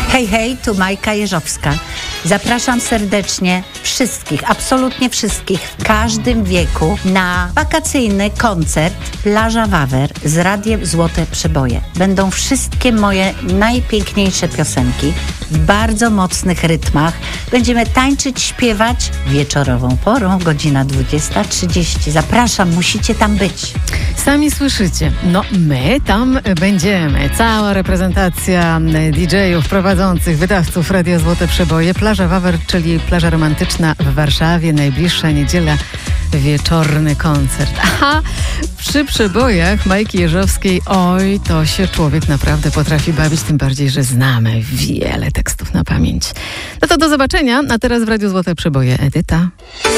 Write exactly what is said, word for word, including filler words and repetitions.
Hej, hej, tu Majka Jeżowska. Zapraszam serdecznie wszystkich, absolutnie wszystkich w każdym wieku na wakacyjny koncert Plaża Wawer z Radiem Złote Przeboje. Będą wszystkie moje najpiękniejsze piosenki w bardzo mocnych rytmach. Będziemy tańczyć, śpiewać wieczorową porą, godzina dwudziesta trzydzieści. Zapraszam, musicie tam być. Sami słyszycie, no my tam będziemy. Cała reprezentacja D J-ów, prowadzących, wydawców Radia Złote Przeboje. Plaża Wawer, czyli plaża romantyczna w Warszawie. Najbliższa niedziela, wieczorny koncert. Aha, przy przebojach Majki Jeżowskiej, oj, to się człowiek naprawdę potrafi bawić, tym bardziej, że znamy wiele tekstów na pamięć. No to do zobaczenia, a teraz w Radiu Złote Przeboje Edyta.